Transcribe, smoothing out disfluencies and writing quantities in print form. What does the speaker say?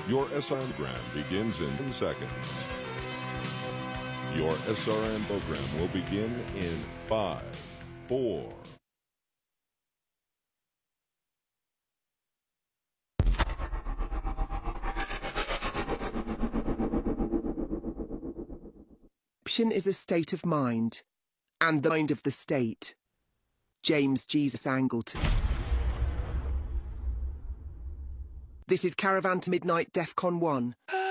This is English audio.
Your SRN program begins in 10 seconds. Your SRN program will begin in 5, 4. Perception is a state of mind, and the mind of the state. James Jesus Angleton. This is Caravan to Midnight DEFCON 1.